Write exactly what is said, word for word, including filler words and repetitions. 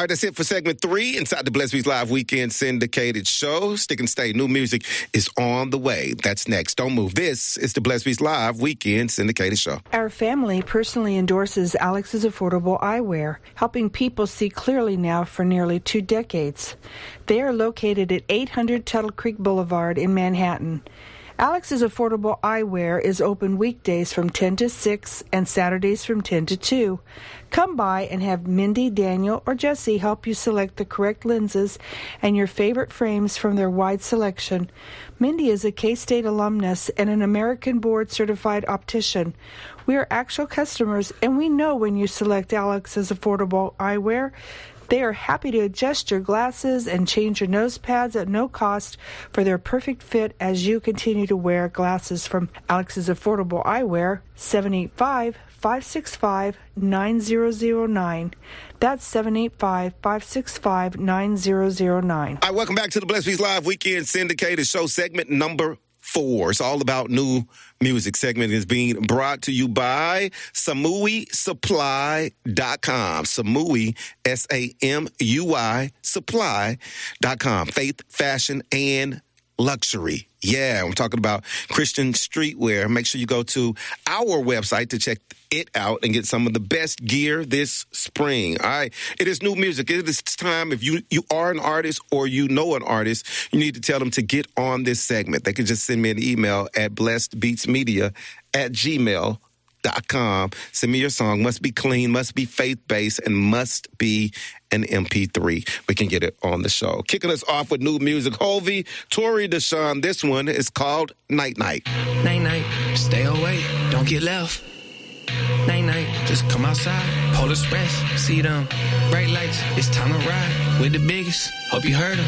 right, that's it for segment three inside the Blessed Beats Live Weekend Syndicated Show. Stick and stay. New music is on the way. That's next. Don't move. This is the Blessed Beats Live Weekend Syndicated Show. Our family personally endorses Alex's Affordable Eyewear, helping people see clearly now for nearly two decades. They are located at eight hundred Tuttle Creek Boulevard in Manhattan. Alex's Affordable Eyewear is open weekdays from ten to six and Saturdays from ten to two. Come by and have Mindy, Daniel, or Jesse help you select the correct lenses and your favorite frames from their wide selection. Mindy is a K-State alumnus and an American board-certified optician. We are actual customers, and we know when you select Alex's Affordable Eyewear, they are happy to adjust your glasses and change your nose pads at no cost for their perfect fit as you continue to wear glasses from Alex's Affordable Eyewear, seven eight five, five six five, nine zero zero nine. That's seven eight five, five six five, nine zero zero nine. All right, welcome back to the Blessed Beats Live Weekend Syndicated Show, segment number four. It's all about new music. Segment is being brought to you by Samui Supply dot com. Samui, S A M U I, supply dot com. Faith, fashion, and luxury. Yeah, I'm talking about Christian streetwear. Make sure you go to our website to check it out and get some of the best gear this spring. All right. It is new music. It is time. If you, you are an artist or you know an artist, you need to tell them to get on this segment. They can just send me an email at blessedbeatsmedia at gmail dot com. Send me your song. Must be clean, must be faith-based, and must be an M P three. We can get it on the show. Kicking us off with new music, Hovey, Tori Deshawn. This one is called Night Night. Night night, stay away, don't get left. Night night, just come outside, Polar Express, see them bright lights, it's time to ride with the biggest. Hope you heard them.